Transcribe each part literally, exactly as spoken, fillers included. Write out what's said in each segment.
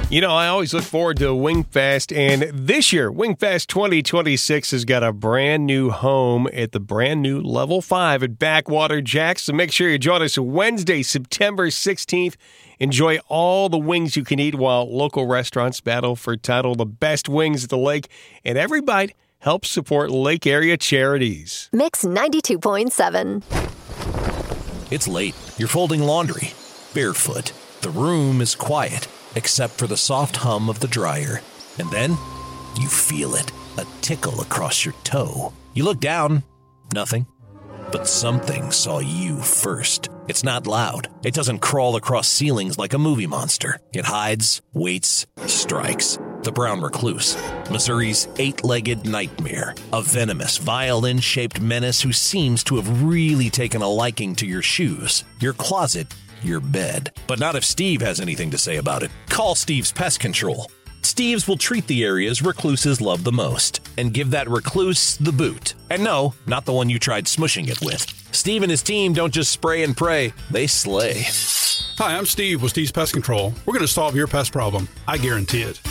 You know, I always look forward to WingFest, and this year, WingFest twenty twenty-six has got a brand new home at the brand new Level five at Backwater Jacks. So make sure you join us Wednesday, September sixteenth. Enjoy all the wings you can eat while local restaurants battle for title the best wings at the lake, and every bite helps support lake area charities. Mix ninety-two point seven. It's late. You're folding laundry, barefoot. The room is quiet, except for the soft hum of the dryer. And then, you feel it, a tickle across your toe. You look down, nothing. But something saw you first. It's not loud. It doesn't crawl across ceilings like a movie monster. It hides, waits, strikes. The brown recluse, Missouri's eight-legged nightmare, a venomous, violin-shaped menace who seems to have really taken a liking to your shoes, your closet, your bed. But not if Steve has anything to say about it. Call Steve's Pest Control. Steve's will treat the areas recluses love the most and give that recluse the boot. And no, not the one you tried smushing it with. Steve and his team don't just spray and pray, they slay. Hi, I'm Steve with Steve's Pest Control. We're going to solve your pest problem. I guarantee it.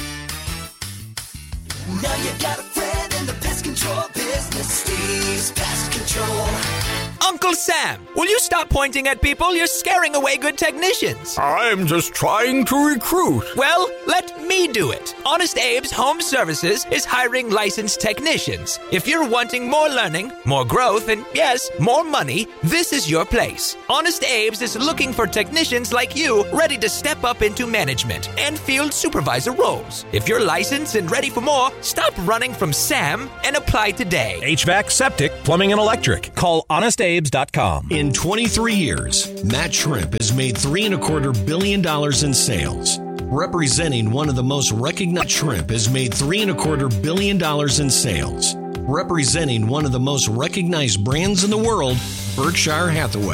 Now you got a friend in the pest control business, Steve's Pest Control. Uncle Sam, will you stop pointing at people? You're scaring away good technicians. I'm just trying to recruit. Well, let me do it. Honest Abe's Home Services is hiring licensed technicians. If you're wanting more learning, more growth, and yes, more money, this is your place. Honest Abe's is looking for technicians like you ready to step up into management and field supervisor roles. If you're licensed and ready for more, stop running from Sam and apply today. H V A C, septic, plumbing, and electric. Call honest abe dot com. In twenty-three years, Matt Shrimp has made three and a quarter billion dollars in sales. Representing one of the most recognized, Shrimp has made three and a quarter billion dollars in sales. Representing one of the most recognized brands in the world, Berkshire Hathaway.